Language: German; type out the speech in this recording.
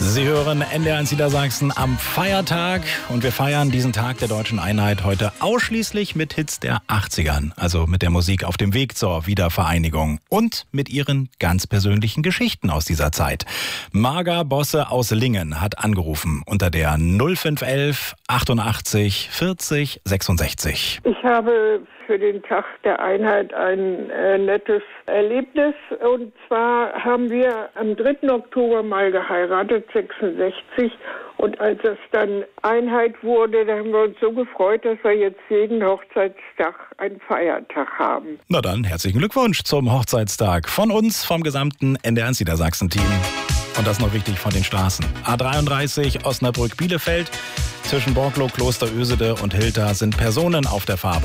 Sie hören NDR1 Niedersachsen am Feiertag und wir feiern diesen Tag der deutschen Einheit heute ausschließlich mit Hits der 80ern, also mit der Musik auf dem Weg zur Wiedervereinigung und mit ihren ganz persönlichen Geschichten aus dieser Zeit. Marga Bosse aus Lingen hat angerufen unter der 0511 88 40 66. Ich habe für den Tag der Einheit ein nettes Erlebnis. Und zwar haben wir am 3. Oktober mal geheiratet, 66. Und als es dann Einheit wurde, da haben wir uns so gefreut, dass wir jetzt jeden Hochzeitstag einen Feiertag haben. Na dann, herzlichen Glückwunsch zum Hochzeitstag von uns, vom gesamten NDR1 Niedersachsen-Team. Und das noch wichtig von den Straßen. A33 Osnabrück-Bielefeld. Zwischen Borklow, Kloster Ösede und Hilter sind Personen auf der Fahrbahn.